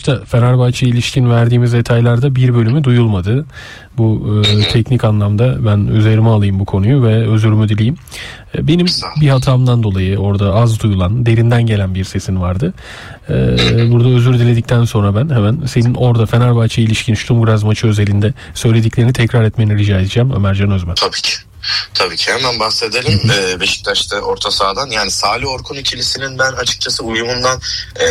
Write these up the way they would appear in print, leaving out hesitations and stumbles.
Beşiktaş'ta Fenerbahçe'ye ilişkin verdiğimiz detaylarda bir bölümü duyulmadı. Bu teknik anlamda ben üzerime alayım bu konuyu ve özürümü dileyeyim. Benim bir hatamdan dolayı orada az duyulan, derinden gelen bir sesin vardı. Burada özür diledikten sonra ben hemen senin orada Fenerbahçe'ye ilişkin Sturm Graz maçı özelinde söylediklerini tekrar etmeni rica edeceğim Ömercan Özmen. Tabii ki. Tabii ki hemen bahsedelim. Beşiktaş'ta orta sahadan, yani Salih Orkun ikilisinin ben açıkçası uyumundan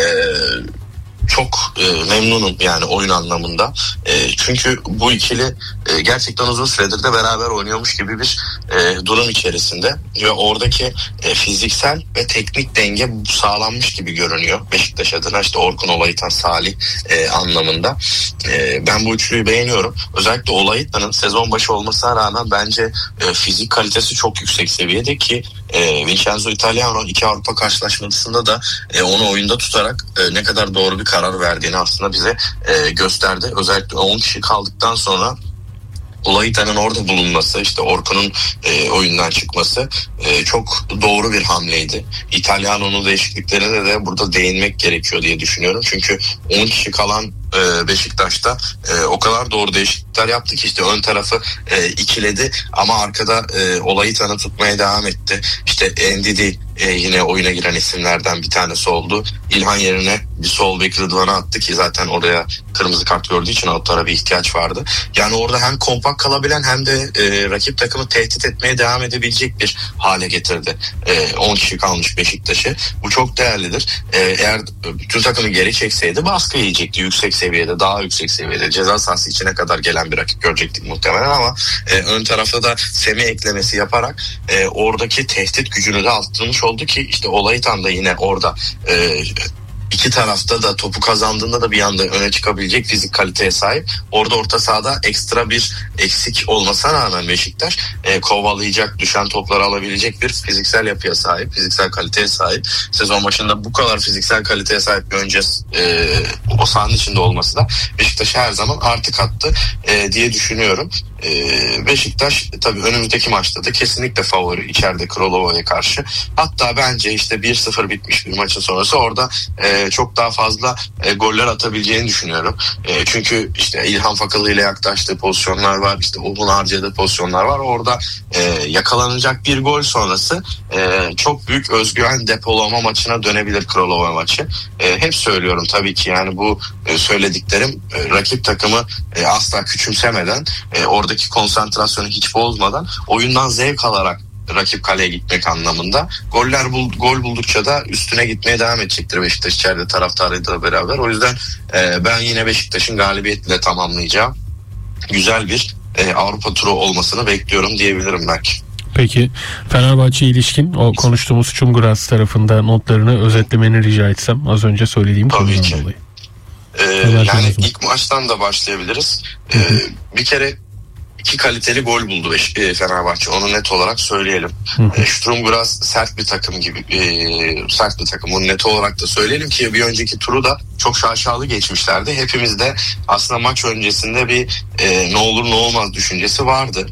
çok memnunum yani oyun anlamında. Çünkü bu ikili gerçekten uzun süredir de beraber oynuyormuş gibi bir durum içerisinde ve oradaki fiziksel ve teknik denge sağlanmış gibi görünüyor Beşiktaş adına, işte Orkun, Olaytan, Salih anlamında. Ben bu üçlüyü beğeniyorum. Özellikle Olaytan'ın sezon başı olmasına rağmen bence fizik kalitesi çok yüksek seviyede ki Vincenzo Italiano 2 Avrupa karşılaşmasında da onu oyunda tutarak ne kadar doğru bir karar verdiğini aslında bize gösterdi. Özellikle 10 kişi kaldıktan sonra Olaytan'ın orada bulunması, işte Orkun'un oyundan çıkması çok doğru bir hamleydi. İtalyano'nun değişikliklerine de burada değinmek gerekiyor diye düşünüyorum. Çünkü 10 kişi kalan Beşiktaş'ta o kadar doğru değişiklikler yaptı ki işte ön tarafı ikiledi ama arkada Olaytan'ı tutmaya devam etti. İşte Ndidi yine oyuna giren isimlerden bir tanesi oldu. İlhan yerine bir sol bek Rıdvan'ı attı ki zaten oraya kırmızı kart gördüğü için altlara bir ihtiyaç vardı. Yani orada hem kompakt kalabilen hem de rakip takımı tehdit etmeye devam edebilecek bir hale getirdi. 10 kişi kalmış Beşiktaş'ı. Bu çok değerlidir. Eğer bütün takımı geri çekseydi baskı yiyecekti yüksek seviyede, daha yüksek seviyede. Ceza sahası içine kadar gelen bir rakip görecektik muhtemelen ama ön tarafta da Semih eklemesi yaparak oradaki tehdit gücünü de arttırmış oldu ki işte Olaytan da yine orada İki tarafta da topu kazandığında da bir anda öne çıkabilecek fizik kaliteye sahip. Orada orta sahada ekstra bir eksik olmasına rağmen Beşiktaş kovalayacak, düşen topları alabilecek bir fiziksel yapıya sahip, fiziksel kaliteye sahip. Sezon başında bu kadar fiziksel kaliteye sahip bir önce o sahanın içinde olması da Beşiktaş'a her zaman artı kattı diye düşünüyorum. Beşiktaş tabii önümüzdeki maçta da kesinlikle favori içeride Krolova'ya karşı. Hatta bence işte 1-0 bitmiş bir maçın sonrası orada çok daha fazla goller atabileceğini düşünüyorum. Çünkü işte İlhan Fakalı ile yaklaştığı pozisyonlar var, işte Umut'un harcadığı pozisyonlar var. Orada yakalanacak bir gol sonrası çok büyük özgüven depolama maçına dönebilir Krolova maçı. Hep söylüyorum tabii ki yani bu söylediklerim rakip takımı asla küçümsemeden, oradaki konsantrasyonu hiç bozmadan, oyundan zevk alarak rakip kaleye gitmek anlamında. Gol buldukça da üstüne gitmeye devam edecektir Beşiktaş içeride taraftarıyla beraber. O yüzden ben yine Beşiktaş'ın galibiyetiyle tamamlayacağı güzel bir Avrupa turu olmasını bekliyorum diyebilirim belki. Peki Fenerbahçe ilişkin o konuştuğumuz Sturm Graz tarafında notlarını özetlemeni rica etsem az önce söylediğim konudan dolayı. Yani ilk maçtan da başlayabiliriz. Bir kere 2 kaliteli gol buldu Fenerbahçe. Onu net olarak söyleyelim. Sturm Graz sert bir takım gibi. Sert bir takım. Onu net olarak da söyleyelim ki bir önceki turu da çok şaşalı geçmişlerdi. Hepimiz de aslında maç öncesinde bir ne olur ne olmaz düşüncesi vardı.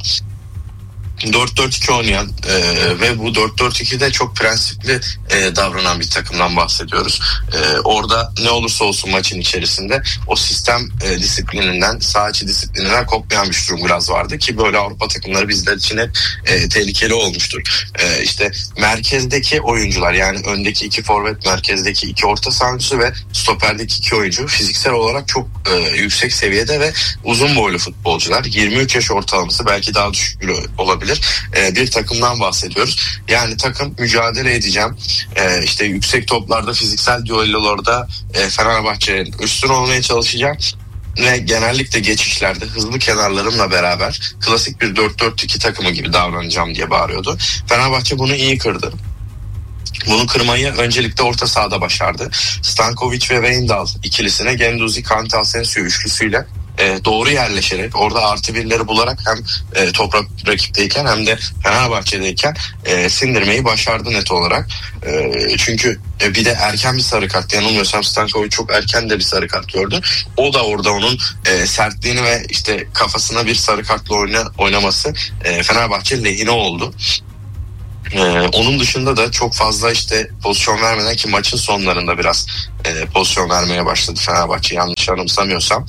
4-4-2 oynayan ve bu 4-4-2'de çok prensipli davranan bir takımdan bahsediyoruz. Orada ne olursa olsun maçın içerisinde o sistem disiplininden, saha içi disiplininden kopmayan bir Sturm Graz vardı ki böyle Avrupa takımları bizler için hep tehlikeli olmuştur. İşte merkezdeki oyuncular, yani öndeki 2 forvet, merkezdeki 2 orta sahancısı ve stoperdeki 2 oyuncu fiziksel olarak çok yüksek seviyede ve uzun boylu futbolcular. 23 yaş ortalaması, belki daha düşük bile olabilir. Bir takımdan bahsediyoruz. Yani takım mücadele edeceğim. İşte yüksek toplarda, fiziksel düellolarda Fenerbahçe'nin üstün olmaya çalışacağım. Ve genellikle geçişlerde hızlı kenarlarımla beraber klasik bir 4-4-2 takımı gibi davranacağım diye bağırıyordu. Fenerbahçe bunu iyi kırdı. Bunu kırmayı öncelikle orta sahada başardı. Stankovic ve Wijndal ikilisine Guendouzi, Kante, Asensio üçlüsüyle doğru yerleşerek orada artı birleri bularak hem toprak rakipteyken hem de Fenerbahçe'deyken sindirmeyi başardı net olarak. Çünkü bir de erken bir sarı kart, yanılmıyorsam Stankovic çok erken de bir sarı kart gördü. O da orada onun sertliğini ve işte kafasına bir sarı kartla oynaması Fenerbahçe lehine oldu. Onun dışında da çok fazla işte pozisyon vermeden, ki maçın sonlarında biraz pozisyon vermeye başladı Fenerbahçe, yanlış anımsamıyorsam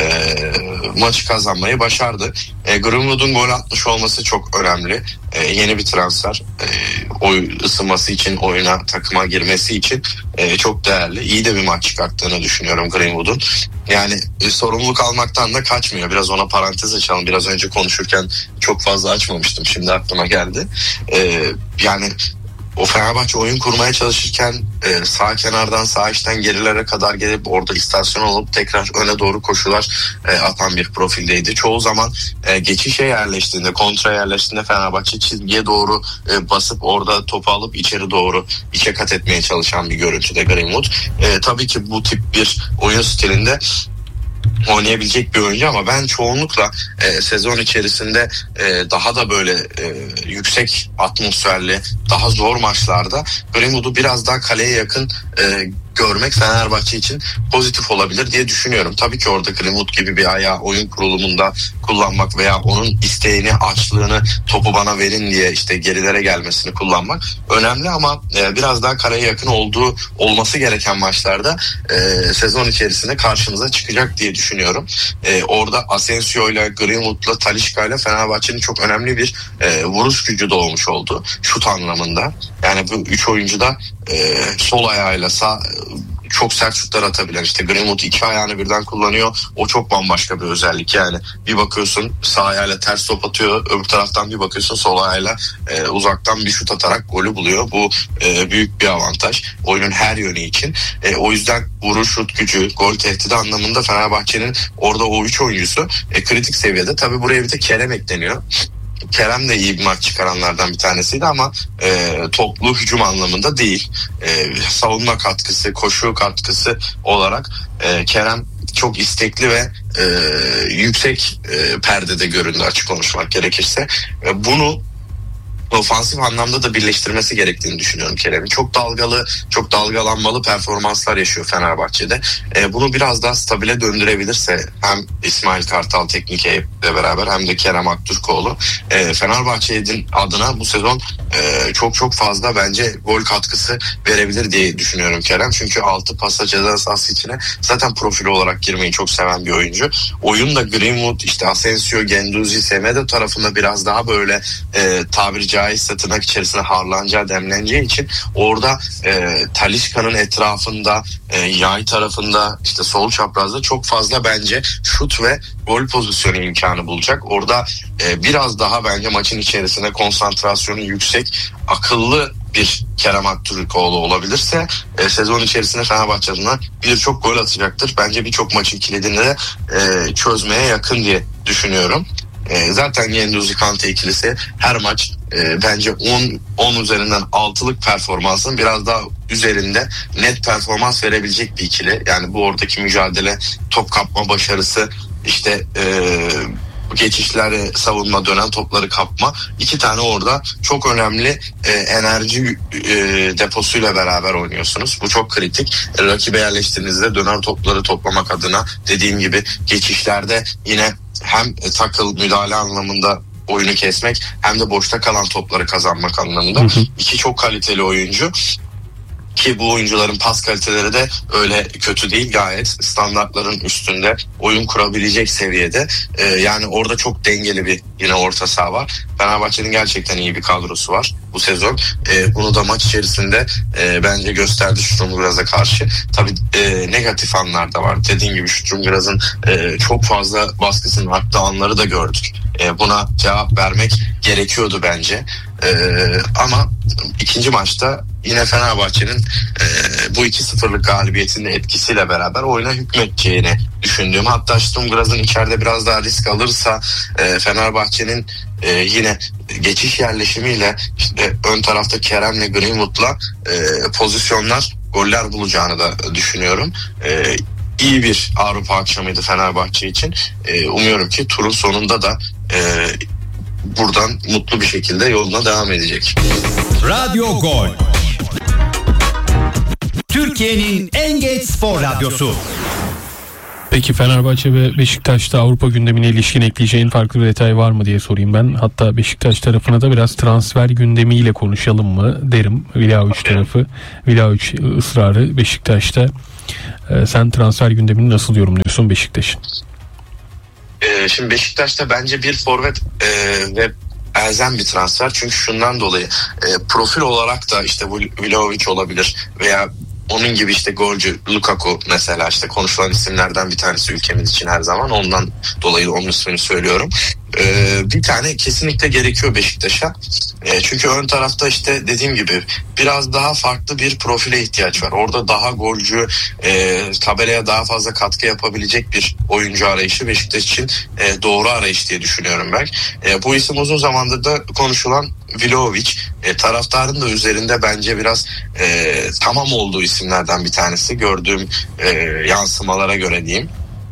maçı kazanmayı başardı. Greenwood'un gol atmış olması çok önemli. Yeni bir transfer, ısınması için, oyuna, takıma girmesi için çok değerli. İyi de bir maç çıkarttığını düşünüyorum Greenwood'un. Yani sorumluluk almaktan da kaçmıyor. Biraz ona parantez açalım. Biraz önce konuşurken çok fazla açmamıştım. Şimdi aklıma geldi. Yani o Fenerbahçe oyun kurmaya çalışırken sağ kenardan, sağ içten gerilere kadar gelip orada istasyon olup tekrar öne doğru koşular atan bir profildeydi. Çoğu zaman geçişe yerleştiğinde, kontra yerleştiğinde Fenerbahçe çizgiye doğru basıp orada topu alıp içeri doğru içe kat etmeye çalışan bir görüntüde Greenwood. Tabii ki bu tip bir oyun stilinde oynayabilecek bir oyuncu ama ben çoğunlukla sezon içerisinde daha da böyle yüksek atmosferli, daha zor maçlarda Greenwood'u biraz daha kaleye yakın görmek Fenerbahçe için pozitif olabilir diye düşünüyorum. Tabii ki orada Greenwood gibi bir ayağı oyun kurulumunda kullanmak veya onun isteğini, açlığını, topu bana verin diye işte gerilere gelmesini kullanmak önemli ama biraz daha kaleye yakın olması gereken maçlarda sezon içerisinde karşımıza çıkacak diye düşünüyorum. Orada Asensio ile Greenwood'la Talisca ile Fenerbahçe'nin çok önemli bir vuruş gücü doğmuş oldu şut anlamında. Yani bu üç oyuncu da sol ayağıyla çok sert şutlar atabilen, işte Greenwood iki ayağını birden kullanıyor. O çok bambaşka bir özellik yani. Bir bakıyorsun sağ ayağıyla ters top atıyor. Öbür taraftan bir bakıyorsun sol ayağıyla uzaktan bir şut atarak golü buluyor. Bu büyük bir avantaj oyunun her yönü için. O yüzden vuruş, şut gücü, gol tehdidi anlamında Fenerbahçe'nin orada o üç oyuncusu kritik seviyede. Tabii buraya bir de Kerem ekleniyor. Kerem de iyi bir maç çıkaranlardan bir tanesiydi ama toplu hücum anlamında değil. Savunma katkısı, koşu katkısı olarak Kerem çok istekli ve yüksek perdede göründü, açık konuşmak gerekirse. Bunu ofansif anlamda da birleştirmesi gerektiğini düşünüyorum Kerem'in. Çok dalgalı, çok dalgalanmalı performanslar yaşıyor Fenerbahçe'de. Bunu biraz daha stabile döndürebilirse hem İsmail Kartal teknik ekiple beraber hem de Kerem Aktürkoğlu Fenerbahçe'nin adına bu sezon çok fazla bence gol katkısı verebilir diye düşünüyorum Kerem. Çünkü 6 pasa ceza sahası içine zaten profil olarak girmeyi çok seven bir oyuncu. Oyun da Greenwood, işte Asensio, Guendouzi, Semedo tarafında biraz daha böyle tabiri caizse tırnak içerisine harlanacağı, demleneceği için orada Talisca'nın etrafında, yay tarafında, işte sol çaprazda çok fazla bence şut ve gol pozisyonu imkanı bulacak. Orada biraz daha bence maçın içerisinde konsantrasyonu yüksek, akıllı bir Kerem Aktürkoğlu olabilirse sezon içerisinde Fenerbahçe adına birçok gol atacaktır. Bence birçok maçın kilidini de çözmeye yakın diye düşünüyorum. Zaten Guendouzi Kante ikilisi her maç bence 10 üzerinden 6'lık performansın biraz daha üzerinde net performans verebilecek bir ikili. Yani bu oradaki mücadele, top kapma başarısı, işte geçişleri, savunma, dönen topları kapma, iki tane orada çok önemli enerji deposuyla beraber oynuyorsunuz. Bu çok kritik. Rakibe yerleştiğinizde dönen topları toplamak adına, dediğim gibi geçişlerde yine hem takıl, müdahale anlamında oyunu kesmek hem de boşta kalan topları kazanmak anlamında iki çok kaliteli oyuncu. Ki bu oyuncuların pas kaliteleri de öyle kötü değil, gayet standartların üstünde oyun kurabilecek seviyede. Yani orada çok dengeli bir yine orta saha var. Fenerbahçe'nin gerçekten iyi bir kadrosu var bu sezon. Bunu da maç içerisinde bence gösterdi Sturm karşı. Tabii negatif anlar da var. Dediğim gibi Sturm çok fazla baskısının arttığı anları da gördük. Buna cevap vermek gerekiyordu bence. Ama ikinci maçta yine Fenerbahçe'nin bu 2-0'lık galibiyetinin etkisiyle beraber oyuna hükmedeceğini düşündüğüm, hatta Sturm içeride biraz daha risk alırsa Fenerbahçe'nin yine geçiş yerleşimiyle işte ön tarafta Kerem'le Greenwood'la pozisyonlar, goller bulacağını da düşünüyorum. İyi bir Avrupa akşamıydı Fenerbahçe için. Umuyorum ki turun sonunda da buradan mutlu bir şekilde yoluna devam edecek. Radyo Gol, Türkiye'nin en geç spor radyosu. Peki Fenerbahçe ve Beşiktaş'ta Avrupa gündemine ilişkin ekleyeceğin farklı bir detay var mı diye sorayım ben. Hatta Beşiktaş tarafına da biraz transfer gündemiyle konuşalım mı derim. Vlahovic tarafı. Vlahovic ısrarı Beşiktaş'ta. Sen transfer gündemini nasıl yorumluyorsun Beşiktaş'ın? Şimdi Beşiktaş'ta bence bir forvet ve elzem bir transfer. Çünkü şundan dolayı profil olarak da işte Vlahovic olabilir veya onun gibi işte golcü Lukaku mesela işte konuşulan isimlerden bir tanesi ülkemiz için her zaman. Ondan dolayı onun ismini söylüyorum. Bir tane kesinlikle gerekiyor Beşiktaş'a. Çünkü ön tarafta işte dediğim gibi biraz daha farklı bir profile ihtiyaç var. Orada daha golcü, tabelaya daha fazla katkı yapabilecek bir oyuncu arayışı Beşiktaş için doğru arayış diye düşünüyorum ben. Bu isim uzun zamandır da konuşulan Vlahovic. Taraftarın da üzerinde bence biraz tamam olduğu isimlerden bir tanesi. Gördüğüm yansımalara göre diyeyim.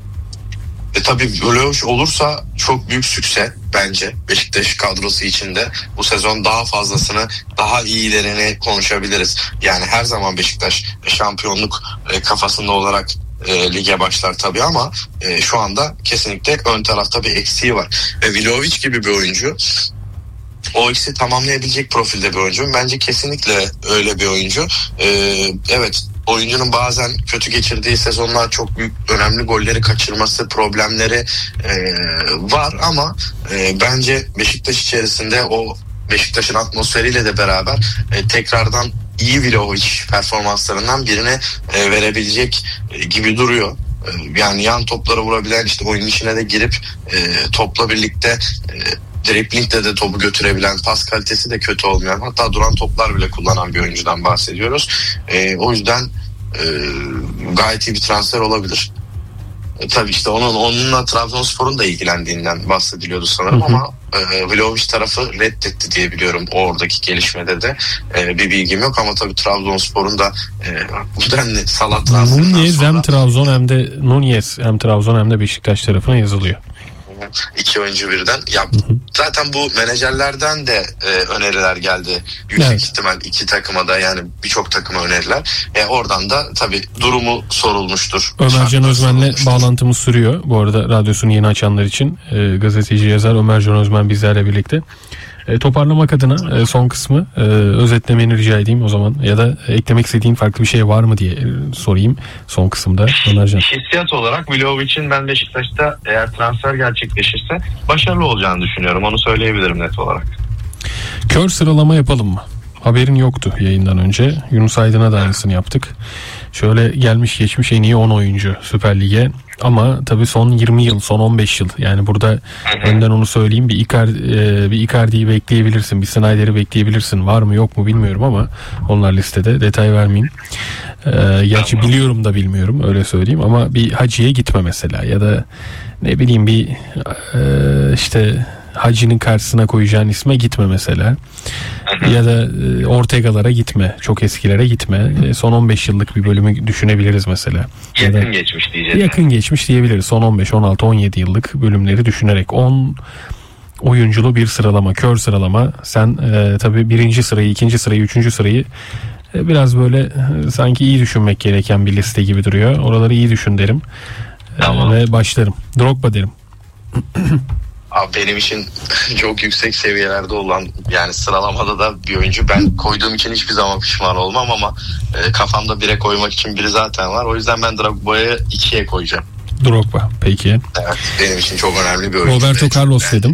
Tabii Vlahovic olursa çok büyük sükse bence Beşiktaş kadrosu içinde. Bu sezon daha fazlasını, daha iyilerini konuşabiliriz. Yani her zaman Beşiktaş şampiyonluk kafasında olarak lige başlar tabii ama şu anda kesinlikle ön tarafta bir eksiği var. Ve Vlahovic gibi bir oyuncu o ikisi tamamlayabilecek profilde bir oyuncu. Bence kesinlikle öyle bir oyuncu. Evet, oyuncunun bazen kötü geçirdiği sezonlar çok büyük önemli golleri kaçırması problemleri var ama bence Beşiktaş içerisinde o Beşiktaş'ın atmosferiyle de beraber tekrardan iyi Vlahovic performanslarından birine verebilecek gibi duruyor. Yani yan toplara vurabilen işte oyunun içine de girip topla birlikte dribbling'de de topu götürebilen, pas kalitesi de kötü olmayan, hatta duran toplar bile kullanan bir oyuncudan bahsediyoruz. O yüzden gayet iyi bir transfer olabilir. Tabii işte onunla Trabzonspor'un da ilgilendiğinden bahsediliyordu sanırım ama Vlahovic tarafı reddetti diye biliyorum oradaki gelişmede de bir bilgim yok ama tabii Trabzonspor'un da bu denli salat transferinden Nunez sonra hem Trabzon hem de Nunez hem Trabzon hem de Beşiktaş tarafına yazılıyor. İki oyuncu birden. Ya, zaten bu menajerlerden de öneriler geldi. Yüksek ihtimal iki takıma da yani birçok takıma öneriler. Oradan da tabii durumu sorulmuştur. Ömercan Özmen'le bağlantımız sürüyor. Bu arada radyosunu yeni açanlar için gazeteci yazar Ömercan Özmen bizlerle birlikte. Toparlamak adına son kısmı özetlemeni rica edeyim o zaman ya da eklemek istediğin farklı bir şey var mı diye sorayım son kısımda Ömercan. Hissiyat olarak Vlahovic'in ben Beşiktaş'ta eğer transfer gerçekleşirse başarılı olacağını düşünüyorum. Onu söyleyebilirim net olarak. Kör sıralama yapalım mı? Haberin yoktu yayından önce. Yunus Aydın'a da aynısını yaptık. Şöyle gelmiş geçmiş en iyi 10 oyuncu Süper Lig'e. Ama tabii son 20 yıl, son 15 yıl. Yani burada önden onu söyleyeyim. Bir Icardi'yi bekleyebilirsin. Bir Snyder'i bekleyebilirsin. Var mı yok mu bilmiyorum ama onlar listede. Detay vermeyeyim. Gerçi biliyorum da bilmiyorum. Öyle söyleyeyim. Ama bir Hacı'ya gitme mesela. Ya da ne bileyim bir işte Hacı'nın karşısına koyacağın isme gitme mesela. Ya da Ortega'lara gitme. Çok eskilere gitme. Son 15 yıllık bir bölümü düşünebiliriz mesela. Yakın geçmiş diyeceğiz. Yakın geçmiş diyebiliriz. Son 15, 16, 17 yıllık bölümleri düşünerek 10 oyunculu bir sıralama. Kör sıralama. Sen tabii birinci sırayı, ikinci sırayı, üçüncü sırayı biraz böyle sanki iyi düşünmek gereken bir liste gibi duruyor. Oraları iyi düşün derim. Tamam. Ve başlarım. Drogba derim. Abi benim için çok yüksek seviyelerde olan yani sıralamada da bir oyuncu. Ben koyduğum için hiçbir zaman pişman olmam ama kafamda 1'e koymak için biri zaten var. O yüzden ben Drogba'yı 2'ye koyacağım. Drogba peki. Evet, benim için çok önemli bir oyuncu. Roberto Carlos dedim.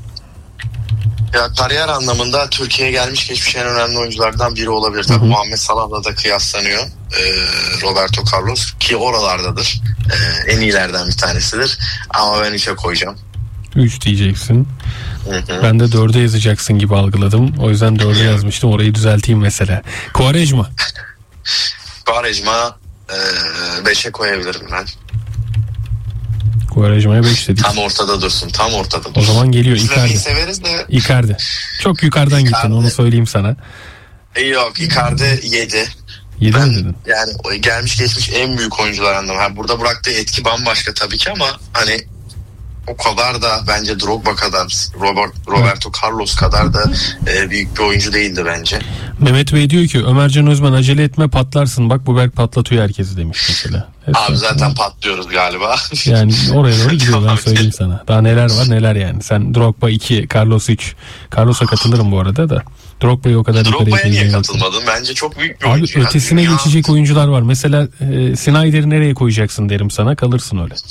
Ya kariyer anlamında Türkiye'ye gelmiş geçmiş en önemli oyunculardan biri olabilir. Tabii Muhammed Salah'la da kıyaslanıyor. Roberto Carlos ki oralardadır. En iyilerden bir tanesidir. Ama ben 3'e koyacağım. 3 diyeceksin. Ben de 4'e yazacaksın gibi algıladım. O yüzden 4'e yazmıştım. Orayı düzelteyim mesela. Quaresma. Quaresma 5'e koyabilirim ben. Quaresma'ya 5 dedik. Tam ortada dursun. Tam ortada dursun. O zaman geliyor İzlemeyi Icardi. severiz de. Icardi. Çok yukarıdan gittin onu söyleyeyim sana. Yok, Icardi 7. 7 mi dedin? Yani gelmiş geçmiş en büyük oyuncular anlamı. Burada bıraktığı etki bambaşka tabii ki ama hani o kadar da bence Drogba kadar, Roberto Carlos kadar da büyük bir oyuncu değildi bence. Mehmet Bey diyor ki Ömercan Özmen acele etme patlarsın. Bak bu Berk patlatıyor herkesi demiş mesela. Abi zaten patlıyoruz galiba. Yani oraya doğru gidiyor, ben söyleyeyim sana. Daha neler var neler yani. Sen Drogba 2, Carlos 3. Carlos'a katılırım bu arada da. Drogba'yı o kadar yukarıya Drogba'ya niye koyacağım. katılmadın? Bence çok büyük bir Abi oyuncu. ötesine geçecek oyuncular var. Mesela Snyder'i nereye koyacaksın derim sana, kalırsın öyle.